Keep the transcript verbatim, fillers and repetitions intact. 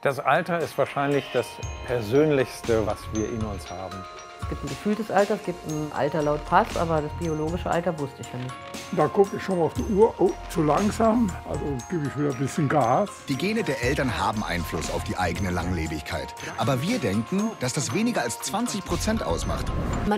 Das Alter ist wahrscheinlich das Persönlichste, was wir in uns haben. Es gibt ein gefühltes Alter, es gibt ein Alter laut Pass, aber das biologische Alter wusste ich ja nicht. Da gucke ich schon mal auf die Uhr, oh, zu langsam, also gebe ich wieder ein bisschen Gas. Die Gene der Eltern haben Einfluss auf die eigene Langlebigkeit. Aber wir denken, dass das weniger als zwanzig Prozent ausmacht. Man